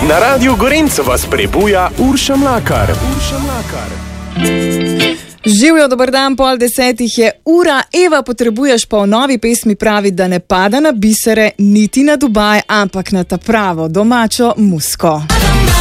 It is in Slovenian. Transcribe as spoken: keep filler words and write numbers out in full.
Na Radiu Gorenjca vas prebuja Urša Mlakar. Urša Mlakar. Živjo, dober dan, pol desetih je ura. Eva, potrebuješ pa v novi pesmi pravi, da ne pada na bisere, niti na Dubaj, ampak na ta pravo domačo musko.